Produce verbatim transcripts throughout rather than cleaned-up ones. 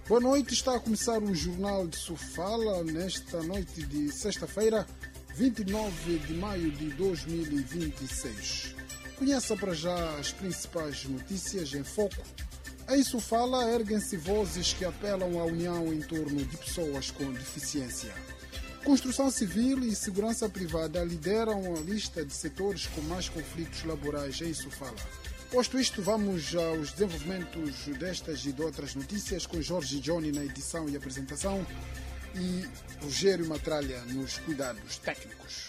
Boa noite, está a começar o Jornal de Sofala nesta noite de sexta-feira, vinte e nove de maio de dois mil e vinte e seis. Conheça para já as principais notícias em foco. Em Sofala erguem-se vozes que apelam à união em torno de pessoas com deficiência. Construção civil e segurança privada lideram a lista de setores com mais conflitos laborais em Sofala. Posto isto, vamos aos desenvolvimentos destas e de outras notícias com Jorge Johnny na edição e apresentação e Rogério Matralha nos cuidados técnicos.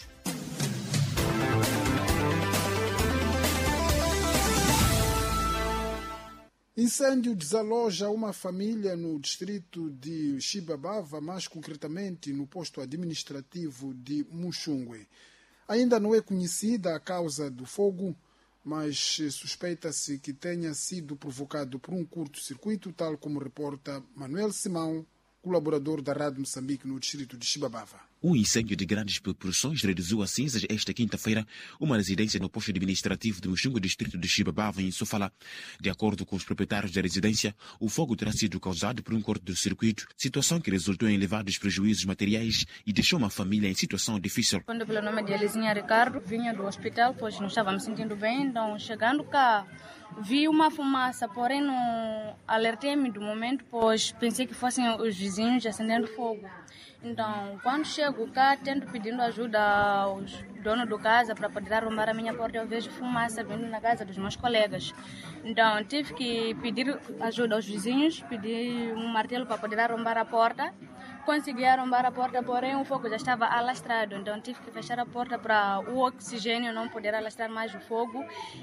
Incêndio desaloja uma família no distrito de Xibabava, mais concretamente no posto administrativo de Muxungwe. Ainda não é conhecida a causa do fogo, mas suspeita-se que tenha sido provocado por um curto-circuito, tal como reporta Manuel Simão, colaborador da Rádio Moçambique no distrito de Xibabava. Um incêndio de grandes proporções reduziu a cinzas esta quinta-feira uma residência no posto administrativo de Muxungwe, distrito de Xibabava, em Sofala. De acordo com os proprietários da residência, o fogo terá sido causado por um curto-circuito, situação que resultou em elevados prejuízos materiais e deixou uma família em situação difícil. Quando pelo nome de Elisinha Ricardo, vinha do hospital, pois não estava me sentindo bem, então chegando cá, vi uma fumaça, porém não alertei-me do momento, pois pensei que fossem os vizinhos acendendo fogo. Então, quando chego cá, tento pedindo ajuda aos donos da casa para poder arrombar a minha porta, eu vejo fumaça vindo na casa dos meus colegas. Então, tive que pedir ajuda aos vizinhos, pedir um martelo para poder arrombar a porta. Consegui arrombar a porta, porém o fogo já estava alastrado, então tive que fechar a porta para o oxigênio não poder alastrar mais o fogo.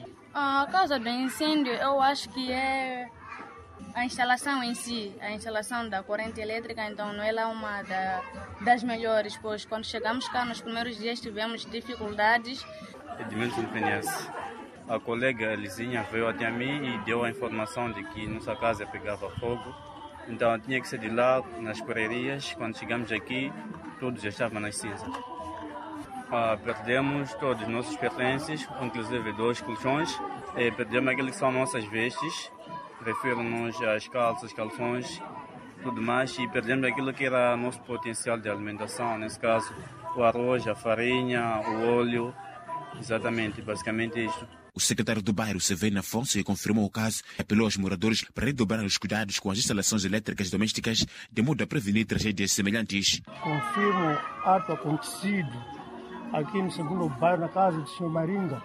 A causa do incêndio, eu acho que é a instalação em si, a instalação da corrente elétrica, então não é lá uma da, das melhores, pois quando chegamos cá nos primeiros dias tivemos dificuldades. Edmilson conhece. A colega Elisinha veio até mim e deu a informação de que nossa casa pegava fogo, então tinha que ser de lá nas correrias. Quando chegamos aqui, tudo já estava nas cinzas. Ah, perdemos todos os nossos pertences, inclusive dois colchões, e perdemos aquilo que são nossas vestes. Refiro-nos às calças, calções, tudo mais, e perdemos aquilo que era nosso potencial de alimentação, nesse caso o arroz, a farinha, o óleo, exatamente, basicamente isso. O secretário do bairro, Severino Afonso, confirmou o caso e apelou aos moradores para redobrar os cuidados com as instalações elétricas domésticas de modo a prevenir tragédias semelhantes. Confirmo ato acontecido aqui no segundo bairro, na casa do senhor Maringa.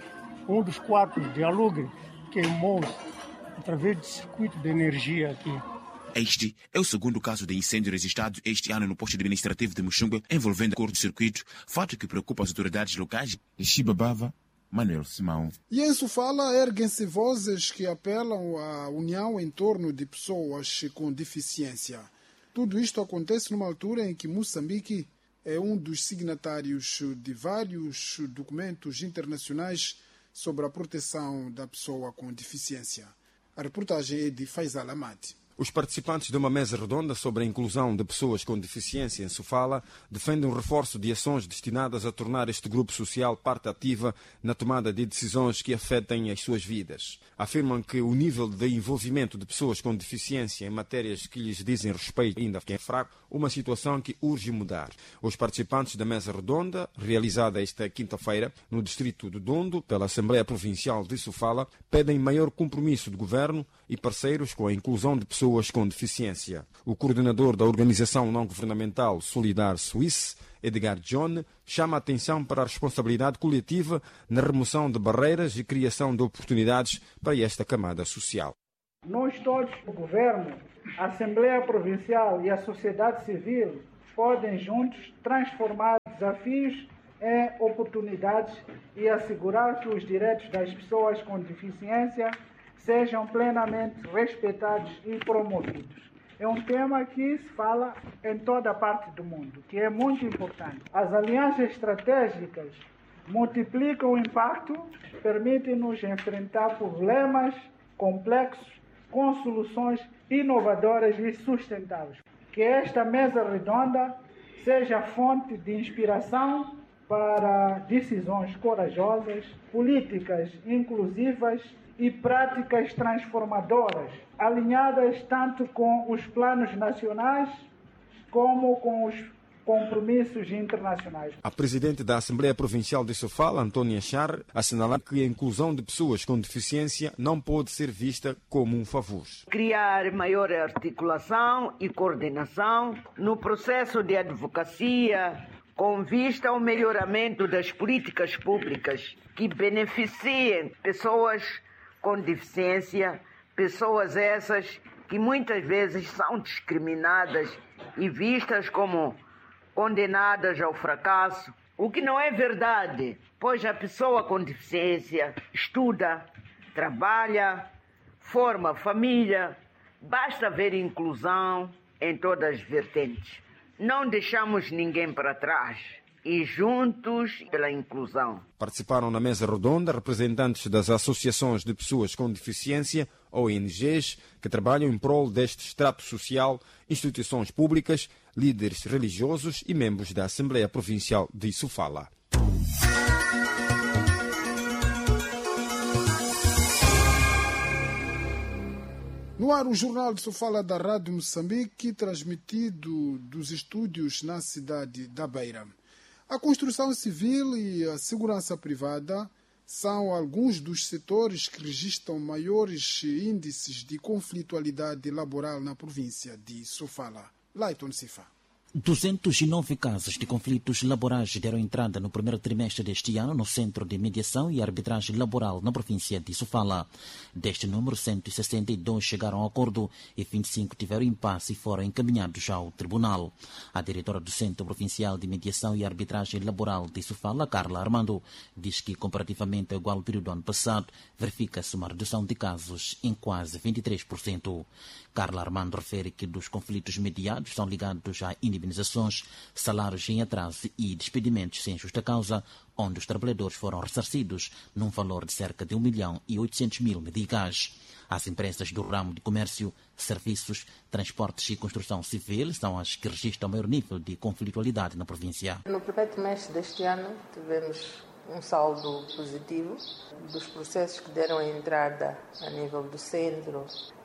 Um dos quartos de aluguel queimou-se através de circuito de energia aqui. Este é o segundo caso de incêndio registrado este ano no posto administrativo de Muxungwe, envolvendo curto-circuito, fato que preocupa as autoridades locais de Xibabava. Manuel Simão. E em Sofala erguem-se vozes que apelam à união em torno de pessoas com deficiência. Tudo isto acontece numa altura em que Moçambique é um dos signatários de vários documentos internacionais sobre a proteção da pessoa com deficiência. A reportagem é de Faisal Amati. Os participantes de uma mesa redonda sobre a inclusão de pessoas com deficiência em Sofala defendem um reforço de ações destinadas a tornar este grupo social parte ativa na tomada de decisões que afetem as suas vidas. Afirmam que o nível de envolvimento de pessoas com deficiência em matérias que lhes dizem respeito ainda é fraco, uma situação que urge mudar. Os participantes da mesa redonda, realizada esta quinta-feira no distrito de Dondo pela Assembleia Provincial de Sofala, pedem maior compromisso do governo e parceiros com a inclusão de pessoas com deficiência. O coordenador da organização não-governamental Solidar Suisse, Edgar John, chama a atenção para a responsabilidade coletiva na remoção de barreiras e criação de oportunidades para esta camada social. Nós todos, o governo, a Assembleia Provincial e a sociedade civil, podem juntos transformar desafios em oportunidades e assegurar que os direitos das pessoas com deficiência sejam plenamente respeitados e promovidos. É um tema que se fala em toda a parte do mundo, que é muito importante. As alianças estratégicas multiplicam o impacto, permitem-nos enfrentar problemas complexos com soluções inovadoras e sustentáveis. Que esta mesa redonda seja fonte de inspiração para decisões corajosas, políticas inclusivas e práticas transformadoras, alinhadas tanto com os planos nacionais como com os compromissos internacionais. A presidente da Assembleia Provincial de Sofala, Antônia Char, assinala que a inclusão de pessoas com deficiência não pode ser vista como um favor. Criar maior articulação e coordenação no processo de advocacia com vista ao melhoramento das políticas públicas que beneficiem pessoas com deficiência, pessoas essas que muitas vezes são discriminadas e vistas como condenadas ao fracasso, o que não é verdade, pois a pessoa com deficiência estuda, trabalha, forma família, basta ver inclusão em todas as vertentes. Não deixamos ninguém para trás e juntos pela inclusão. Participaram na mesa redonda representantes das associações de pessoas com deficiência, O N Gs, que trabalham em prol deste extrato social, instituições públicas, líderes religiosos e membros da Assembleia Provincial de Sofala. No ar, o Jornal de Sofala da Rádio Moçambique, transmitido dos estúdios na cidade da Beira. A construção civil e a segurança privada são alguns dos setores que registram maiores índices de conflitualidade laboral na província de Sofala. Laiton Sifa. duzentos e nove casos de conflitos laborais deram entrada no primeiro trimestre deste ano no Centro de Mediação e Arbitragem Laboral na província de Sofala. Deste número, cento e sessenta e dois chegaram a acordo e vinte e cinco tiveram impasse e foram encaminhados ao tribunal. A diretora do Centro Provincial de Mediação e Arbitragem Laboral de Sofala, Carla Armando, diz que, comparativamente ao igual período do ano passado, verifica-se uma redução de casos em quase vinte e três por cento. Carla Armando refere que dos conflitos mediados são ligados a indemnizações, salários em atraso e despedimentos sem justa causa, onde os trabalhadores foram ressarcidos num valor de cerca de um milhão e oitocentos mil meticais. As empresas do ramo de comércio, serviços, transportes e construção civil são as que registram o maior nível de conflitualidade na província. No primeiro trimestre deste ano tivemos um saldo positivo dos processos que deram entrada a nível do centro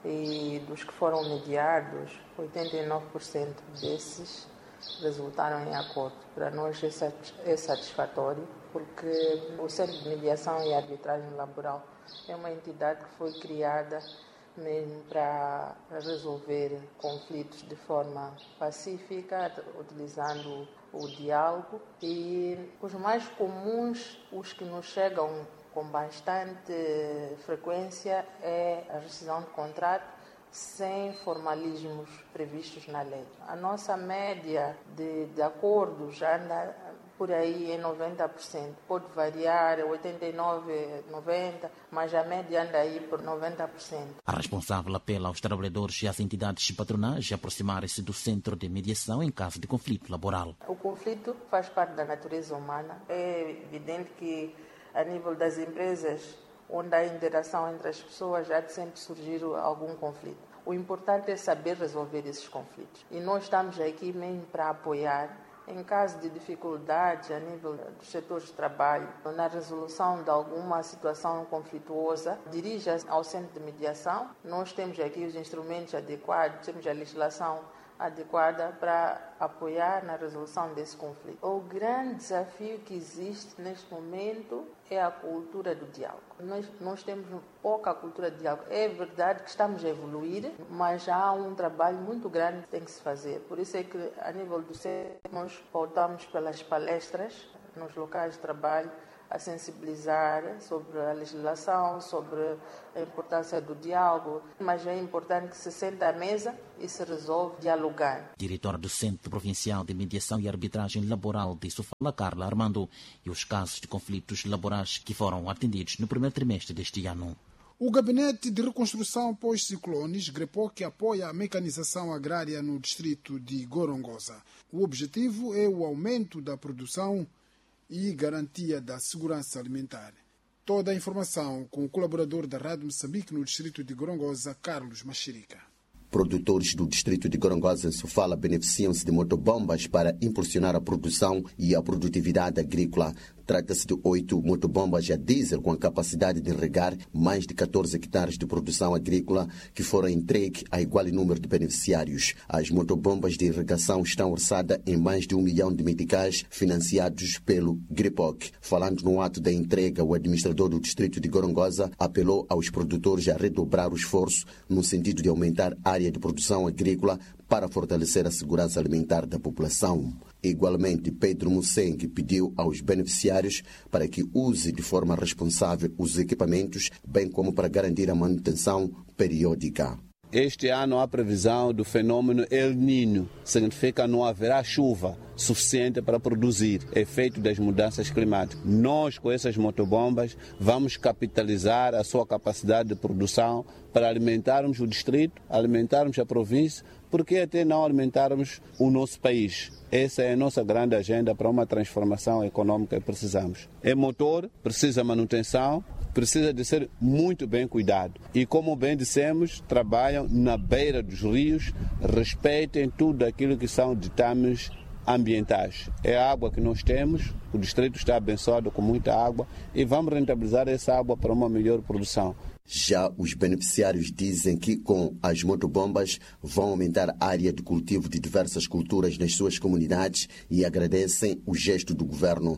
e dos que foram mediados, oitenta e nove por cento desses resultaram em acordo. Para nós é satisfatório, porque o Centro de Mediação e Arbitragem Laboral é uma entidade que foi criada mesmo para resolver conflitos de forma pacífica, utilizando o diálogo, e os mais comuns, os que nos chegam com bastante frequência, é a rescisão de contrato sem formalismos previstos na lei. A nossa média de, de acordos anda por aí em noventa por cento. Pode variar, oitenta e nove por cento, noventa por cento, mas a média anda aí por noventa por cento. A responsável apela aos trabalhadores e às entidades patronais a aproximarem-se do centro de mediação em caso de conflito laboral. O conflito faz parte da natureza humana. É evidente que, a nível das empresas, onde há interação entre as pessoas, já de sempre surgir algum conflito. O importante é saber resolver esses conflitos. E nós estamos aqui mesmo para apoiar. Em caso de dificuldades a nível dos setores de trabalho, na resolução de alguma situação conflituosa, dirija-se ao centro de mediação. Nós temos aqui os instrumentos adequados, temos a legislação adequada para apoiar na resolução desse conflito. O grande desafio que existe neste momento é a cultura do diálogo. Nós, nós temos pouca cultura de diálogo. É verdade que estamos a evoluir, mas há um trabalho muito grande que tem que se fazer. Por isso é que, a nível do centro, nós pautamos pelas palestras nos locais de trabalho, a sensibilizar sobre a legislação, sobre a importância do diálogo, mas é importante que se sente à mesa e se resolve dialogar. Diretora do Centro Provincial de Mediação e Arbitragem Laboral de Sofala, Carla Armando, e os casos de conflitos laborais que foram atendidos no primeiro trimestre deste ano. O Gabinete de Reconstrução Pós-Ciclones, GREPOC, apoia a mecanização agrária no distrito de Gorongosa. O objetivo é o aumento da produção e garantia da segurança alimentar. Toda a informação com o colaborador da Rádio Moçambique no distrito de Gorongosa, Carlos Machirica. Produtores do distrito de Gorongosa, em Sofala, beneficiam-se de motobombas para impulsionar a produção e a produtividade agrícola. Trata-se de oito motobombas a diesel com a capacidade de regar mais de catorze hectares de produção agrícola que foram entregues a igual número de beneficiários. As motobombas de irrigação estão orçadas em mais de um milhão de meticais financiados pelo GRIPOC. Falando no ato da entrega, o administrador do distrito de Gorongosa apelou aos produtores a redobrar o esforço no sentido de aumentar a área de produção agrícola para fortalecer a segurança alimentar da população. Igualmente, Pedro Musengue pediu aos beneficiários para que use de forma responsável os equipamentos, bem como para garantir a manutenção periódica. Este ano há previsão do fenômeno El Niño, significa que não haverá chuva suficiente para produzir, efeito das mudanças climáticas. Nós, com essas motobombas, vamos capitalizar a sua capacidade de produção para alimentarmos o distrito, alimentarmos a província, porque até não alimentarmos o nosso país. Essa é a nossa grande agenda para uma transformação econômica que precisamos. É motor, precisa manutenção, precisa de ser muito bem cuidado. E como bem dissemos, trabalham na beira dos rios, respeitem tudo aquilo que são ditames ambientais. É a água que nós temos, o distrito está abençoado com muita água e vamos rentabilizar essa água para uma melhor produção. Já os beneficiários dizem que com as motobombas vão aumentar a área de cultivo de diversas culturas nas suas comunidades e agradecem o gesto do governo.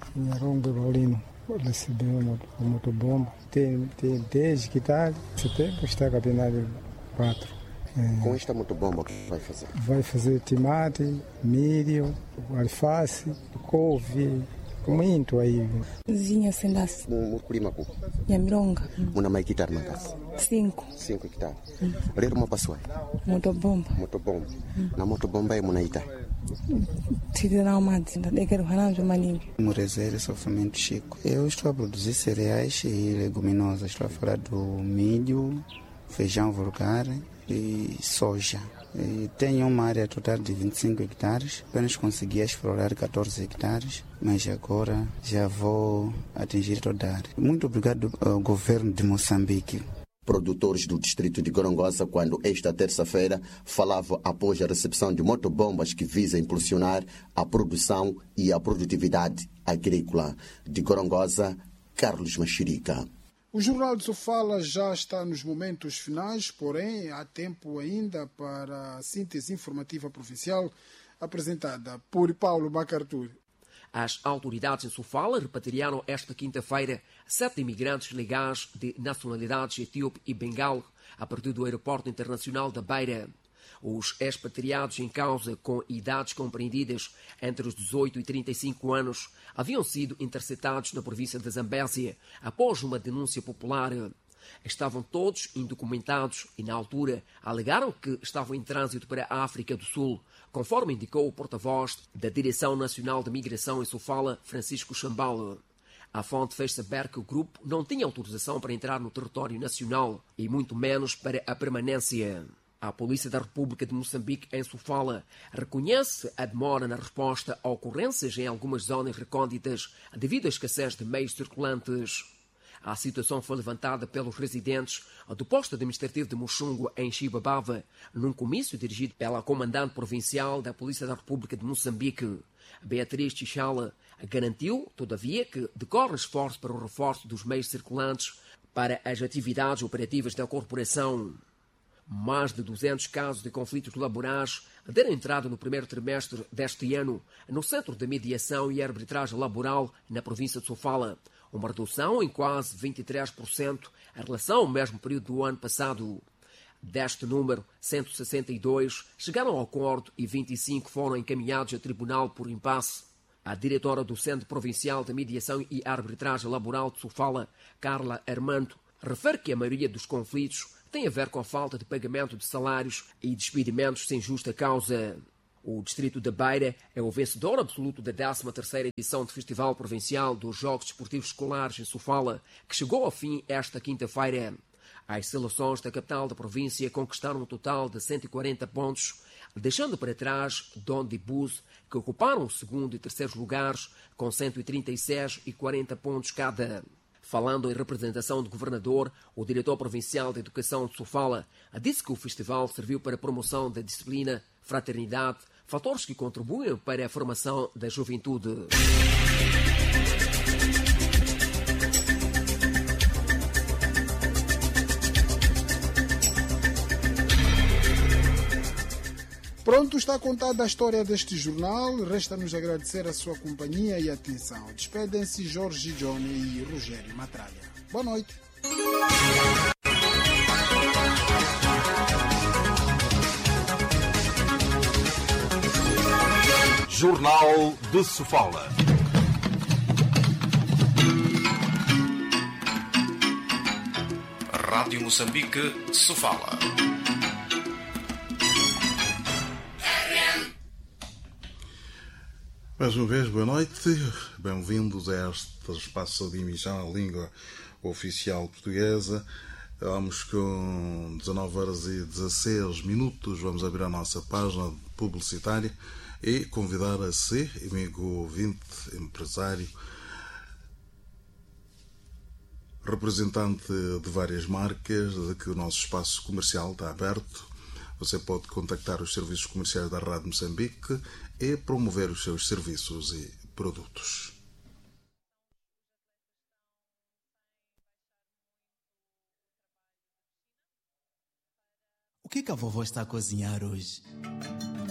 Recebeu a motobomba, tem, tem dez hectares, setembro está capinado quatro. É, com esta motobomba, o que vai fazer? Vai fazer tomate, milho, alface, couve, muito aí. Zinha sendasse. Um clima-cu. Nhamironga. Uma mais hectare na casa? Cinco. Cinco hectares. Ler uma pessoa? Motobomba. Motobomba. Na motobomba é uma hectare? Murezeiro, sofrimento Chico. Eu estou a produzir cereais e leguminosas. Estou a falar do milho, feijão vulgar e soja. E tenho uma área total de vinte e cinco hectares. Apenas consegui explorar catorze hectares, mas agora já vou atingir toda a área. Muito obrigado ao governo de Moçambique. Produtores do distrito de Gorongosa, quando esta terça-feira falavam após a recepção de motobombas que visa impulsionar a produção e a produtividade agrícola. De Gorongosa, Carlos Machirica. O Jornal de Sofala já está nos momentos finais, porém há tempo ainda para a síntese informativa provincial apresentada por Paulo Bacartur. As autoridades em Sofala repatriaram esta quinta-feira sete imigrantes legais de nacionalidades etíope e bengal a partir do aeroporto internacional da Beira. Os expatriados em causa, com idades compreendidas entre os dezoito e trinta e cinco anos, haviam sido interceptados na província de Zambésia após uma denúncia popular. Estavam todos indocumentados e, na altura, alegaram que estavam em trânsito para a África do Sul, conforme indicou o porta-voz da Direção Nacional de Migração em Sofala, Francisco Chambal. A fonte fez saber que o grupo não tinha autorização para entrar no território nacional e muito menos para a permanência. A Polícia da República de Moçambique, em Sofala, reconhece a demora na resposta a ocorrências em algumas zonas recônditas devido à escassez de meios circulantes. A situação foi levantada pelos residentes do posto administrativo de Muxungo, em Xibabava, num comício dirigido pela comandante provincial da Polícia da República de Moçambique. Beatriz Chichala garantiu, todavia, que decorre esforço para o reforço dos meios circulantes para as atividades operativas da corporação. Mais de duzentos casos de conflitos laborais deram entrada no primeiro trimestre deste ano no Centro de Mediação e Arbitragem Laboral na província de Sofala, uma redução em quase vinte e três por cento em relação ao mesmo período do ano passado. Deste número, cento e sessenta e dois chegaram ao acordo e vinte e cinco foram encaminhados a tribunal por impasse. A diretora do Centro Provincial de Mediação e Arbitragem Laboral de Sofala, Carla Armando, refere que a maioria dos conflitos tem a ver com a falta de pagamento de salários e despedimentos sem justa causa. O distrito da Beira é o vencedor absoluto da décima terceira edição do Festival Provincial dos Jogos Desportivos Escolares em Sofala, que chegou ao fim esta quinta-feira. As seleções da capital da província conquistaram um total de cento e quarenta pontos, deixando para trás Donde Bus, que ocuparam o segundo e terceiro lugares, com cento e trinta e seis e quarenta pontos cada. Falando em representação do governador, o diretor provincial de Educação de Sofala disse que o festival serviu para a promoção da disciplina, fraternidade, fatores que contribuem para a formação da juventude. Pronto, está contada a história deste jornal. Resta-nos agradecer a sua companhia e atenção. Despedem-se Jorge Johnny e Rogério Matralha. Boa noite. Jornal de Sofala. Rádio Moçambique, Sofala. Mais uma vez, boa noite. Bem-vindos a este espaço de emissão à língua oficial portuguesa. Vamos com dezanove horas e dezasseis minutos. Vamos abrir a nossa página publicitária e convidar a si, amigo ouvinte, empresário, representante de várias marcas, de que o nosso espaço comercial está aberto. Você pode contactar os serviços comerciais da Rádio Moçambique e promover os seus serviços e produtos. O que é que a vovó está a cozinhar hoje?